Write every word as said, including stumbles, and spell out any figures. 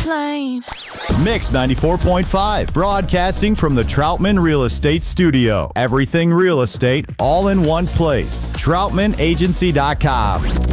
plane. Mix ninety-four point five, broadcasting from the Troutman Real Estate Studio. Everything real estate, all in one place. Troutman Agency dot com.